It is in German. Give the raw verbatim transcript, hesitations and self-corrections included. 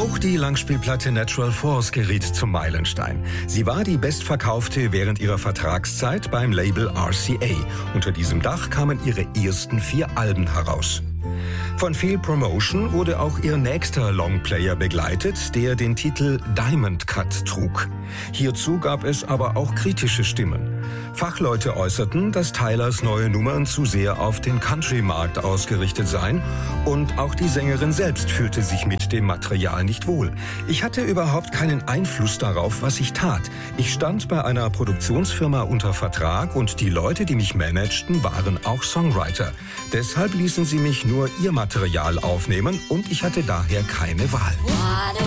Auch die Langspielplatte Natural Force geriet zum Meilenstein. Sie war die bestverkaufte während ihrer Vertragszeit beim Label R C A. Unter diesem Dach kamen ihre ersten vier Alben heraus. Von viel Promotion wurde auch ihr nächster Longplayer begleitet, der den Titel Diamond Cut trug. Hierzu gab es aber auch kritische Stimmen. Fachleute äußerten, dass Tylers neue Nummern zu sehr auf den Country-Markt ausgerichtet seien und auch die Sängerin selbst fühlte sich mit dem Material nicht wohl. Ich hatte überhaupt keinen Einfluss darauf, was ich tat. Ich stand bei einer Produktionsfirma unter Vertrag und die Leute, die mich managten, waren auch Songwriter. Deshalb ließen sie mich nur ihr Material aufnehmen und ich hatte daher keine Wahl.